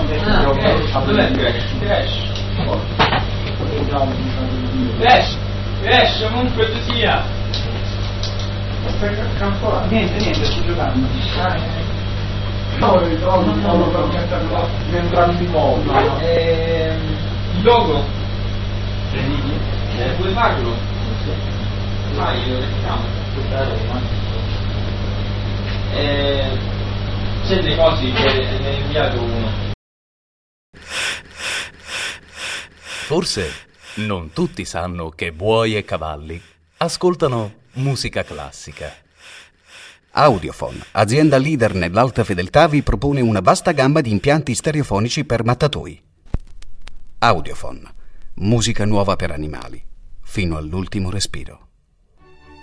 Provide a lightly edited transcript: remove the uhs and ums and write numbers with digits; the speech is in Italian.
Dov'è Crash? Crash, comunque tu sia. Niente, sto giocando. No, ritrovo per entrambi i modi. Il logo? Puoi farlo? Vai, io restiamo. C'è dei cosi che ne hai inviato uno. Forse non tutti sanno che buoi e cavalli ascoltano musica classica. Audiofon, azienda leader nell'alta fedeltà, vi propone una vasta gamma di impianti stereofonici per mattatoi. Audiofon, musica nuova per animali, fino all'ultimo respiro.